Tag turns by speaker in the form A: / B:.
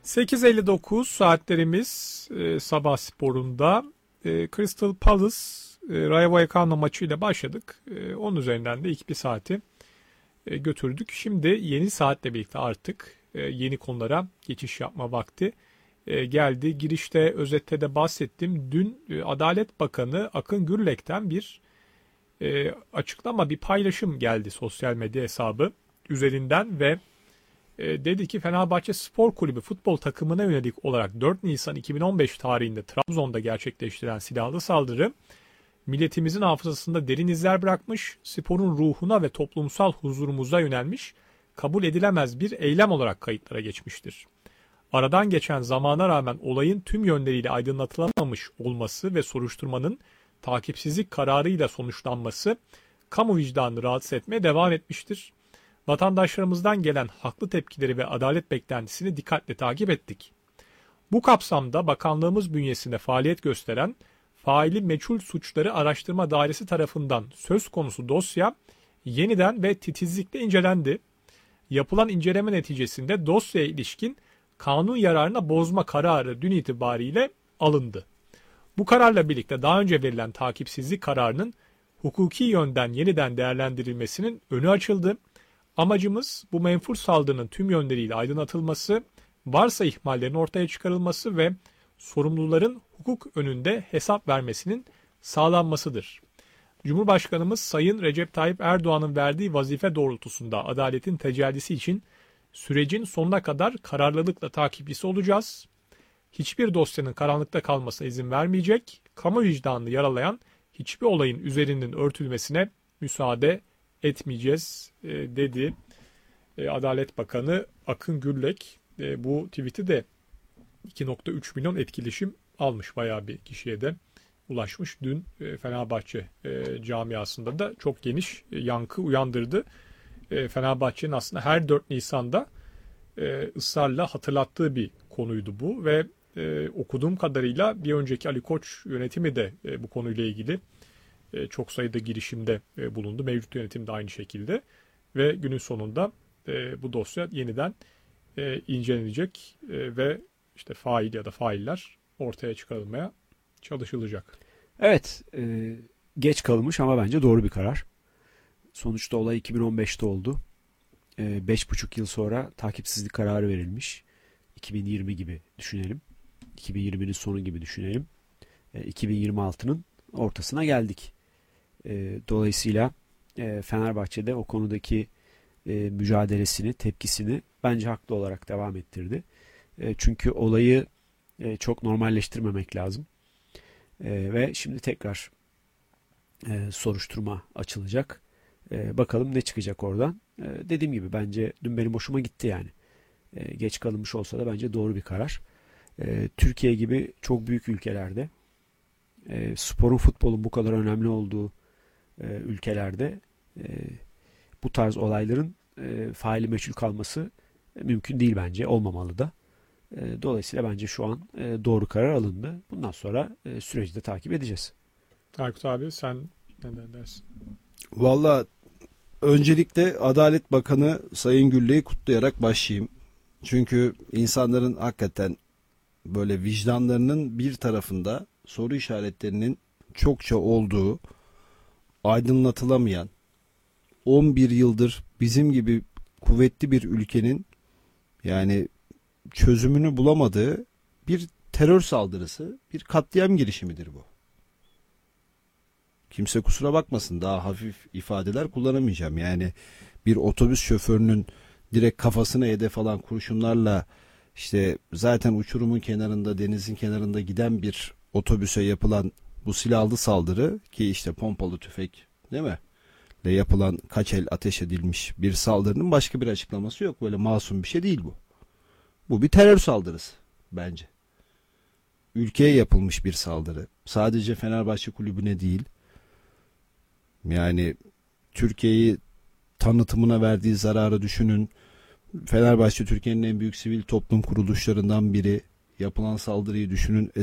A: 8.59 saatlerimiz sabah sporunda Crystal Palace Rayo Vallecano maçıyla başladık. Onun üzerinden de ilk bir saati götürdük. Şimdi yeni saatle birlikte artık yeni konulara geçiş yapma vakti geldi. Girişte, özette de bahsettim. Dün Adalet Bakanı Akın Gürlek'ten bir açıklama, bir paylaşım geldi sosyal medya hesabı üzerinden ve dedi ki Fenerbahçe Spor Kulübü futbol takımına yönelik olarak 4 Nisan 2015 tarihinde Trabzon'da gerçekleştirilen silahlı saldırı milletimizin hafızasında derin izler bırakmış, sporun ruhuna ve toplumsal huzurumuza yönelmiş, kabul edilemez bir eylem olarak kayıtlara geçmiştir. Aradan geçen zamana rağmen olayın tüm yönleriyle aydınlatılamamış olması ve soruşturmanın takipsizlik kararıyla sonuçlanması kamu vicdanını rahatsız etmeye devam etmiştir. Vatandaşlarımızdan gelen haklı tepkileri ve adalet beklentisini dikkatle takip ettik. Bu kapsamda bakanlığımız bünyesinde faaliyet gösteren faili meçhul suçları araştırma dairesi tarafından söz konusu dosya yeniden ve titizlikle incelendi. Yapılan inceleme neticesinde dosyaya ilişkin kanun yararına bozma kararı dün itibariyle alındı. Bu kararla birlikte daha önce verilen takipsizlik kararının hukuki yönden yeniden değerlendirilmesinin önü açıldı. Amacımız bu menfur saldırının tüm yönleriyle aydınlatılması, varsa ihmallerin ortaya çıkarılması ve sorumluların hukuk önünde hesap vermesinin sağlanmasıdır. Cumhurbaşkanımız Sayın Recep Tayyip Erdoğan'ın verdiği vazife doğrultusunda adaletin tecellisi için sürecin sonuna kadar kararlılıkla takipçisi olacağız. Hiçbir dosyanın karanlıkta kalmasına izin vermeyecek, kamu vicdanını yaralayan hiçbir olayın üzerinin örtülmesine müsaade etmeyeceğiz dedi Adalet Bakanı Akın Gürlek. Bu tweet'i de 2.3 milyon etkileşim almış, bayağı bir kişiye de ulaşmış. Dün Fenerbahçe camiasında da çok geniş yankı uyandırdı. Fenerbahçe'nin aslında her 4 Nisan'da ısrarla hatırlattığı bir konuydu bu ve okuduğum kadarıyla bir önceki Ali Koç yönetimi de bu konuyla ilgili çok sayıda girişimde bulundu. Mevcut yönetim de aynı şekilde ve günün sonunda bu dosya yeniden incelenecek ve işte fail ya da failler ortaya çıkarılmaya çalışılacak.
B: Evet, geç kalmış ama bence doğru bir karar. Sonuçta olay 2015'te oldu. 5,5 yıl sonra takipsizlik kararı verilmiş. 2020 gibi düşünelim. 2020'nin sonu gibi düşünelim. 2026'nın ortasına geldik. Dolayısıyla Fenerbahçe'de o konudaki mücadelesini, tepkisini bence haklı olarak devam ettirdi. Çünkü olayı çok normalleştirmemek lazım. Ve şimdi tekrar soruşturma açılacak. Bakalım ne çıkacak oradan. Dediğim gibi bence dün benim hoşuma gitti yani. Geç kalınmış olsa da bence doğru bir karar. Türkiye gibi çok büyük ülkelerde sporun, futbolun bu kadar önemli olduğu ülkelerde bu tarz olayların faili meçhul kalması mümkün değil bence. Olmamalı da. Dolayısıyla bence şu an doğru karar alındı. Bundan sonra süreci de takip edeceğiz.
A: Aykut abi sen ne dersin?
C: Valla öncelikle Adalet Bakanı Sayın Gülle'yi kutlayarak başlayayım. Çünkü insanların hakikaten böyle vicdanlarının bir tarafında soru işaretlerinin çokça olduğu, aydınlatılamayan, 11 yıldır bizim gibi kuvvetli bir ülkenin yani çözümünü bulamadığı bir terör saldırısı, bir katliam girişimidir bu. Kimse kusura bakmasın, daha hafif ifadeler kullanamayacağım. Yani bir otobüs şoförünün direkt kafasına hedef alan kurşunlarla işte zaten uçurumun kenarında, denizin kenarında giden bir otobüse yapılan bu silahlı saldırı ki işte pompalı tüfek değil mi? Le yapılan kaç el ateş edilmiş bir saldırının başka bir açıklaması yok. Böyle masum bir şey değil bu. Bu bir terör saldırısı bence. Ülkeye yapılmış bir saldırı. Sadece Fenerbahçe kulübüne değil. Yani Türkiye'yi tanıtımına verdiği zararı düşünün. Fenerbahçe Türkiye'nin en büyük sivil toplum kuruluşlarından biri. Yapılan saldırıyı düşünün.